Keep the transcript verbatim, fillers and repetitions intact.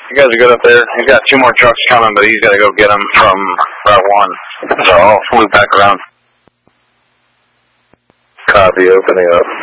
You guys are good up there. He's got two more trucks coming, but he's got to go get them from Route one. So I'll loop back around. Copy, opening up.